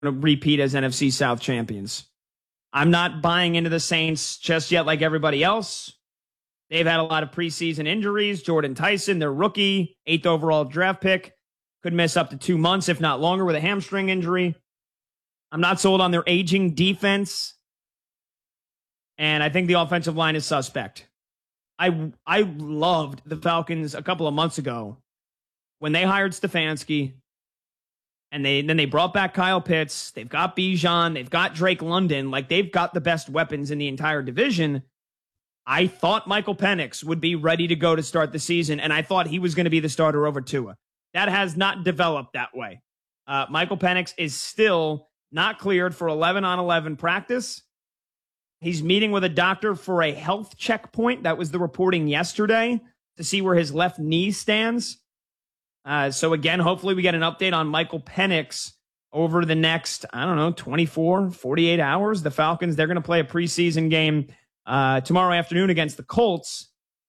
to repeat as NFC South champions. I'm not buying into the Saints just yet like everybody else. They've had a lot of preseason injuries. Jordan Tyson, their rookie, 8th overall draft pick, could miss up to 2 months, if not longer, with a hamstring injury. I'm not sold on their aging defense. And I think the offensive line is suspect. I loved the Falcons a couple of months ago when they hired Stefanski and then they brought back Kyle Pitts. They've got Bijan. They've got Drake London. Like, they've got the best weapons in the entire division. I thought Michael Penix would be ready to go to start the season, and I thought he was going to be the starter over Tua. That has not developed that way. Michael Penix is still not cleared for 11-on-11 practice. He's meeting with a doctor for a health checkpoint. That was the reporting yesterday, to see where his left knee stands. So again, hopefully we get an update on Michael Penix over the next, 24, 48 hours. The Falcons, they're going to play a preseason game tomorrow afternoon against the Colts.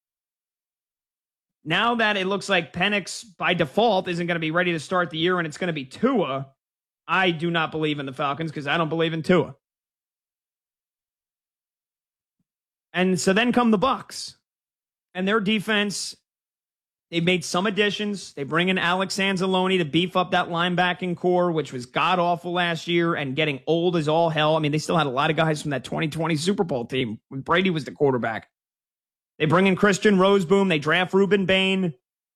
Now that it looks like Penix, by default, isn't going to be ready to start the year and it's going to be Tua, I do not believe in the Falcons because I don't believe in Tua. And so then come the Bucs. And their defense, they've made some additions. They bring in Alex Anzalone to beef up that linebacking core, which was god-awful last year and getting old as all hell. I mean, they still had a lot of guys from that 2020 Super Bowl team when Brady was the quarterback. They bring in Christian Roseboom. They draft Ruben Bain.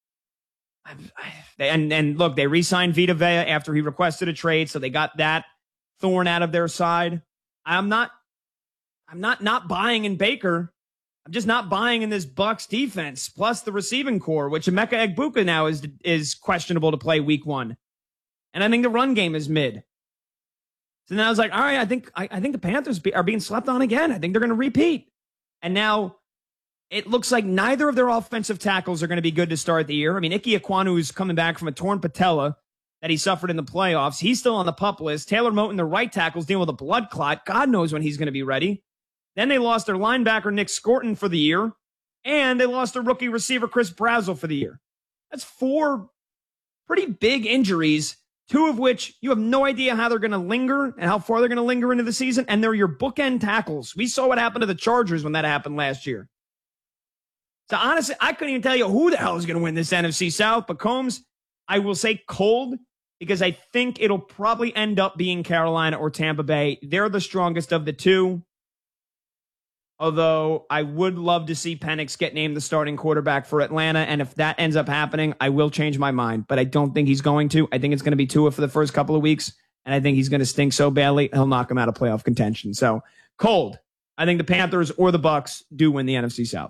And look, they re-signed Vita Vea after he requested a trade, so they got that thorn out of their side. I'm not buying in Baker. I'm just not buying in this Bucs defense, plus the receiving core, which Emeka Egbuka now is questionable to play week 1. And I think the run game is mid. So then I was like, all right, I think the Panthers are being slept on again. I think they're going to repeat. And now it looks like neither of their offensive tackles are going to be good to start the year. I mean, Ike Ekwonu is coming back from a torn patella that he suffered in the playoffs. He's still on the PUP list. Taylor Moton, the right tackle, is dealing with a blood clot. God knows when he's going to be ready. Then they lost their linebacker, Nick Scorton, for the year. And they lost their rookie receiver, Chris Brazzell, for the year. That's 4 pretty big injuries, 2 of which you have no idea how they're going to linger and how far they're going to linger into the season. And they're your bookend tackles. We saw what happened to the Chargers when that happened last year. So honestly, I couldn't even tell you who the hell is going to win this NFC South. But Combs, I will say cold, because I think it'll probably end up being Carolina or Tampa Bay. They're the strongest of the two. Although I would love to see Penix get named the starting quarterback for Atlanta. And if that ends up happening, I will change my mind. But I don't think he's going to. I think it's going to be Tua for the first couple of weeks. And I think he's going to stink so badly, he'll knock him out of playoff contention. So cold. I think the Panthers or the Bucs do win the NFC South.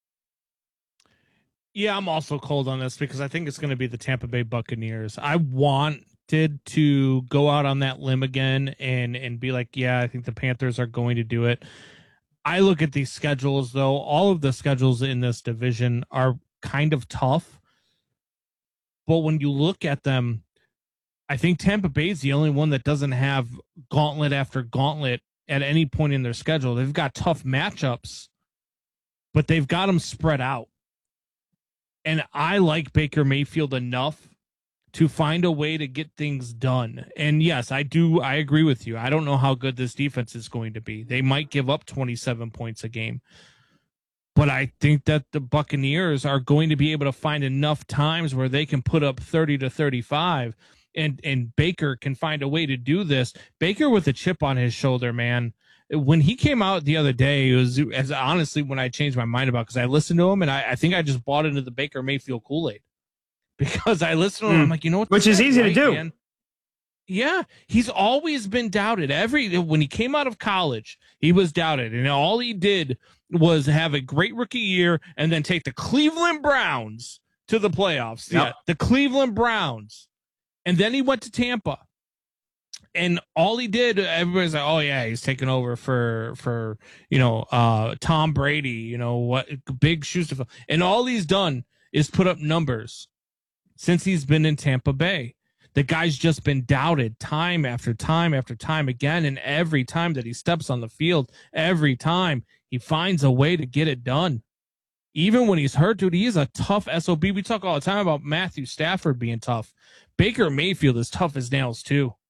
Yeah, I'm also cold on this because I think it's going to be the Tampa Bay Buccaneers. I wanted to go out on that limb again and be like, yeah, I think the Panthers are going to do it. I look at these schedules, though. All of the schedules in this division are kind of tough. But when you look at them, I think Tampa Bay is the only one that doesn't have gauntlet after gauntlet at any point in their schedule. They've got tough matchups, but they've got them spread out. And I like Baker Mayfield enough to find a way to get things done. And yes, I agree with you. I don't know how good this defense is going to be. They might give up 27 points a game. But I think that the Buccaneers are going to be able to find enough times where they can put up 30 to 35 and Baker can find a way to do this. Baker with a chip on his shoulder, man. When he came out the other day, it was as honestly when I changed my mind about, because I listened to him and I think I just bought into the Baker Mayfield Kool-Aid. Because I listened to him, I'm like, you know what? Which is easy to do. Man? Yeah, he's always been doubted. When he came out of college, he was doubted. And all he did was have a great rookie year and then take the Cleveland Browns to the playoffs. Yep. Yeah, the Cleveland Browns. And then he went to Tampa. And all he did, everybody's like, oh, yeah, he's taking over for Tom Brady, what big shoes to fill. And all he's done is put up numbers since he's been in Tampa Bay. The guy's just been doubted time after time after time again. And every time that he steps on the field, every time he finds a way to get it done. Even when he's hurt, dude, he's a tough SOB. We talk all the time about Matthew Stafford being tough. Baker Mayfield is tough as nails, too.